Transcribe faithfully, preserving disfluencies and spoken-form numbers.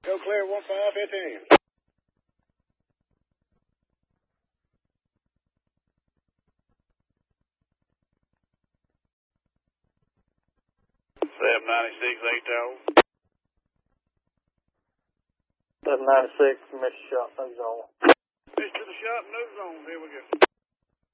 Go clear one five fifteen. seven ninety-six, eight oh. seven ninety-six, missed shot, no zone. Missed to the shot, no zone. Here we go.